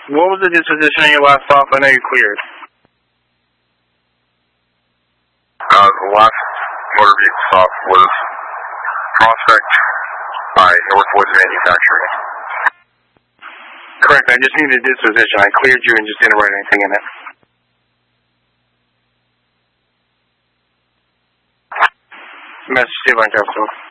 What was the disposition on your last stop? I know you cleared. The last motor vehicle stop was Prospect by Northwoods Manufacturing. Correct, I just needed a disposition. I cleared you and just didn't write anything in it. Message to Lancaster.